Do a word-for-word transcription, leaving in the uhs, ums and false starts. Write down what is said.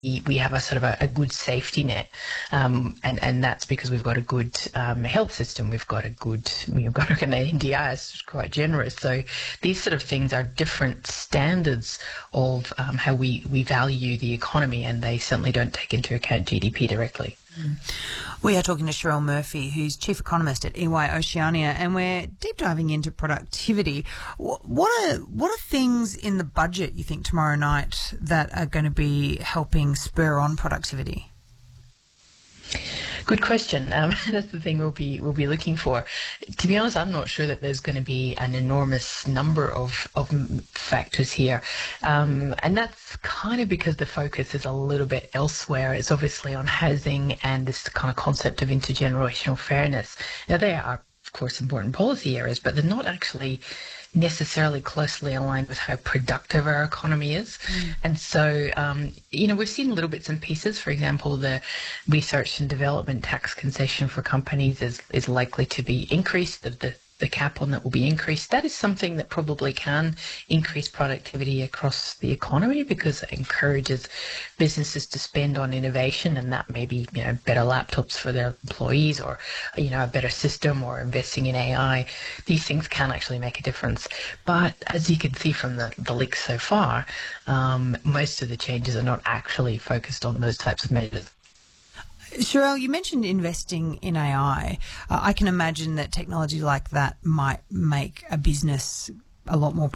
we have a sort of a, a good safety net, um, and and that's because we've got a good um, health system. We've got a good, we've got an N D I S, quite generous. So these sort of things are different standards of um, how we we value the economy, and they certainly don't take into account G D P directly. Mm. We are talking to Sherelle Murphy, who's Chief Economist at E Y Oceania, and we're deep diving into productivity. What are what are things in the budget you think tomorrow night that are going to be helping spur on productivity? Good question. Um, that's the thing we'll be we'll be looking for. To be honest, I'm not sure that there's going to be an enormous number of of factors here, um, and that's kind of because the focus is a little bit elsewhere. It's obviously on housing and this kind of concept of intergenerational fairness. Now, they are, of course, important policy areas, but they're not actually necessarily closely aligned with how productive our economy is. Mm. And so, um, you know, we've seen little bits and pieces. For example, the research and development tax concession for companies is, is likely to be increased. The, the, the cap on that will be increased. That is something that probably can increase productivity across the economy because it encourages businesses to spend on innovation, and that may be, you know, better laptops for their employees, or, you know, a better system, or investing in A I. These things can actually make a difference. But as you can see from the, the leaks so far, um, most of the changes are not actually focused on those types of measures. Sherelle, you mentioned investing in A I. Uh, I can imagine that technology like that might make a business a lot more